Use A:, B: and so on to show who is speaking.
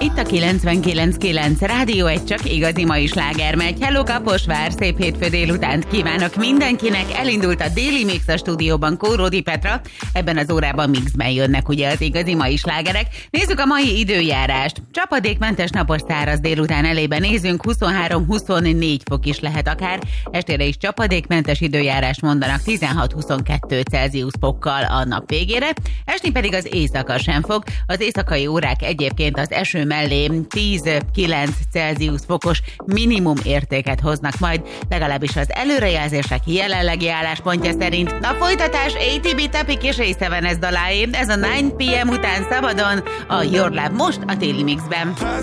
A: Itt a 99.9 Rádió egy csak igazi mai sláger megy. Hello Kaposvár, szép hétfő délutánt kívánok mindenkinek. Elindult a Déli Mix a stúdióban Kóródi Petra. Ebben az órában mixben jönnek ugye az igazi mai slágerek. Nézzük a mai időjárást. Csapadékmentes napos száraz délután elébe nézünk, 23-24 fok is lehet akár. Estére is csapadékmentes időjárást mondanak 16-22 Celsius fokkal a nap végére. Esni pedig az éjszaka sem fog. Az éjszakai órák egyébként az eső mellé 10-9 Celsius fokos minimum értéket hoznak majd, legalábbis az előrejelzések jelenlegi álláspontja szerint. A folytatás ATB Topic és A7S daláé, ez a 9 PM után szabadon, a Your Love most a Téli Mixben.